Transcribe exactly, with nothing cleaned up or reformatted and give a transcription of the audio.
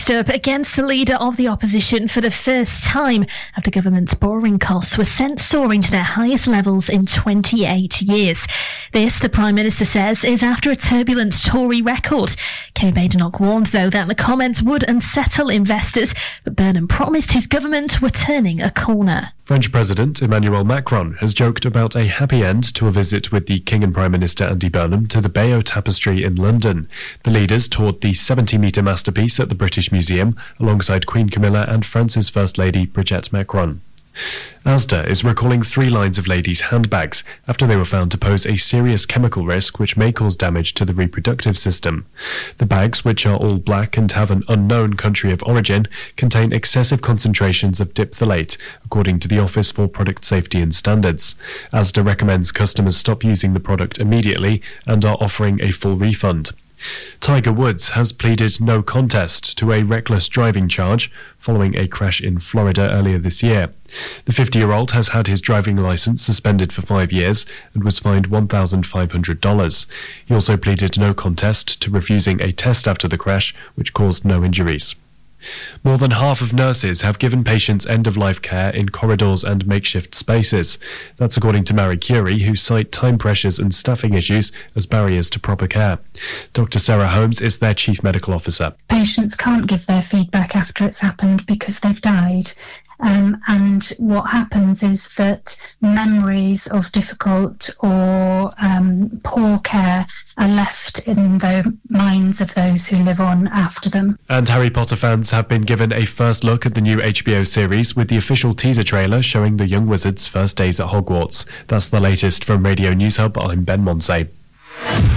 up against the leader of the opposition for the first time after government's borrowing costs were sent soaring to their highest levels in twenty-eight years. This, the Prime Minister says, is after a turbulent Tory record. Kemi Badenoch warned, though, that the comments would unsettle investors, but Burnham promised his government were turning a corner. French President Emmanuel Macron has joked about a happy end to a visit with the King and Prime Minister Andy Burnham to the Bayeux Tapestry in London. The leaders toured the seventy-metre masterpiece at the British Museum alongside Queen Camilla and France's First Lady Brigitte Macron. Asda is recalling three lines of ladies' handbags after they were found to pose a serious chemical risk which may cause damage to the reproductive system. The bags, which are all black and have an unknown country of origin, contain excessive concentrations of diphthalate, according to the Office for Product Safety and Standards. Asda recommends customers stop using the product immediately and are offering a full refund. Tiger Woods has pleaded no contest to a reckless driving charge following a crash in Florida earlier this year. The fifty-year-old has had his driving licence suspended for five years and was fined one thousand five hundred dollars. He also pleaded no contest to refusing a test after the crash, which caused no injuries. More than half of nurses have given patients end-of-life care in corridors and makeshift spaces. That's according to Marie Curie, who cite time pressures and staffing issues as barriers to proper care. Doctor Sarah Holmes is their Chief Medical Officer. Patients can't give their feedback after it's happened because they've died. Um, and what happens is that memories of difficult or um, poor care are left in the minds of those who live on after them. And Harry Potter fans have been given a first look at the new H B O series with the official teaser trailer showing the young wizard's first days at Hogwarts. That's the latest from Radio News Hub. I'm Ben Monsey.